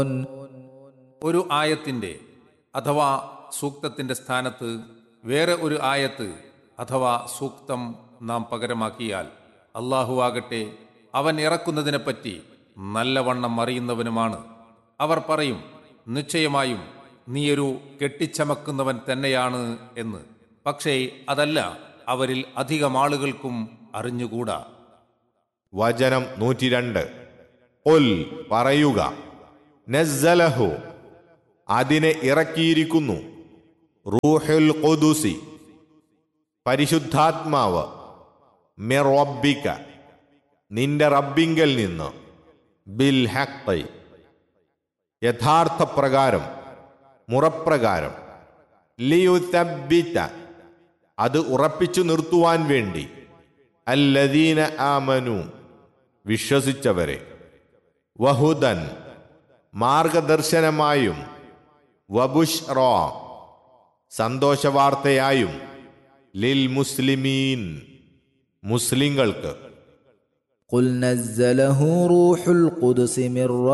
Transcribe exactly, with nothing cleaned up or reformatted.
ഒരു ആയത്തിൻ്റെ അഥവാ സൂക്തത്തിൻ്റെ സ്ഥാനത്ത് വേറെ ഒരു ആയത്ത് അഥവാ സൂക്തം നാം പകരമാക്കിയാൽ അള്ളാഹു ആകട്ടെ അവൻ ഇറക്കുന്നതിനെപ്പറ്റി നല്ലവണ്ണം അറിയുന്നവനുമാണ്. അവർ പറയും, നിശ്ചയമായും നീയൊരു കെട്ടിച്ചമക്കുന്നവൻ തന്നെയാണ് എന്ന്. പക്ഷേ അതല്ല, അവരിൽ അധികം ആളുകൾക്കും അറിഞ്ഞുകൂടാ. വചനം നൂറ്റിരണ്ട്. ഉൽ പറയുക, നസ്സലഹു അതിനെ ഇറക്കിയിരിക്കുന്നു, റൂഹുൽ ഖുദുസി പരിശുദ്ധാത്മാവ്, മിർ റബ്ബിക നിന്റെ റബ്ബിങ്കൽ നിന്ന്, ബിൽ ഹഖ് യഥാർത്ഥ പ്രകാരം മുറപ്രകാരം, ലിയുതബ്ബിത അത് ഉറപ്പിച്ചു നിർത്തുവാൻ വേണ്ടി, അല്ലദീന ആമനു വിശ്വസിച്ചവരെ, വഹുദൻ മാർഗദർശനമായും, വബുശ്റ സന്തോഷവാർത്തയായും, ലിൽ മുസ്ലിമീൻ മുസ്ലിങ്ങൾക്ക്. ഖുൽ നസ്സലഹു റൂഹുൽ ഖുദ്സ് മിർ